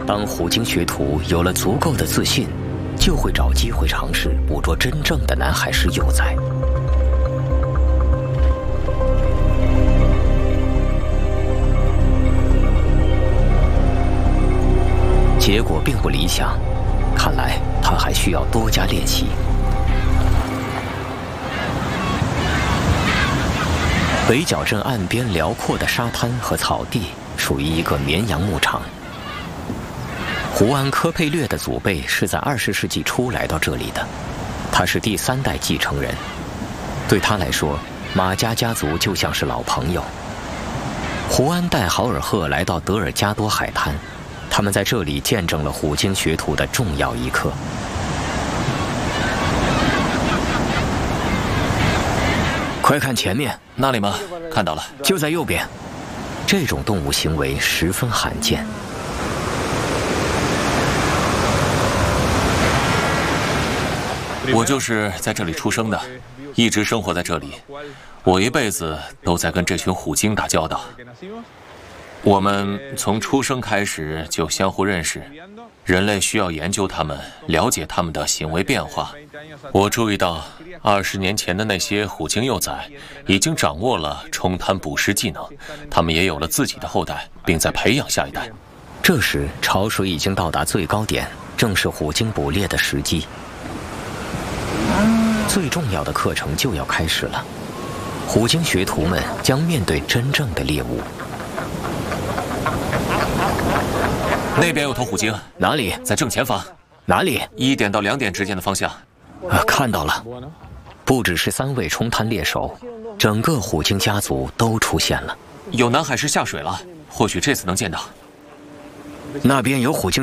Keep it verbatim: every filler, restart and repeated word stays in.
当虎鲸学徒有了足够的自信，就会找机会尝试捕捉真正的南海狮幼崽。结果并不理想，看来他还需要多加练习。北角镇岸边辽阔的沙滩和草地属于一个绵羊牧场。胡安·科佩略的祖辈是在二十世纪初来到这里的，他是第三代继承人。对他来说，马加家族就像是老朋友。胡安带豪尔赫来到德尔加多海滩，他们在这里见证了虎鲸学徒的重要一刻。快看前面， 那里吗？看到了， 就在右边。这种动物行为十分罕见。 我就是在这里出生的，一直生活在这里。我一辈子都在跟这群虎鲸打交道。我们从出生开始就相互认识，人类需要研究它们，了解它们的行为变化。我注意到，二十年前的那些虎鲸幼崽已经掌握了冲滩捕食技能，它们也有了自己的后代，并在培养下一代。 这时，潮水已经到达最高点，正是虎鲸捕猎的时机。最重要的课程就要开始了，虎鲸学徒们将面对真正的猎物。 那边有头虎鲸， 哪里？ 在正前方。 哪里？ 一点到两点之间的方向。 啊，看到了。不只是三位冲滩猎手，整个虎鲸家族都出现了。 有南海狮下水了，或许这次能见到。 那边有虎鲸。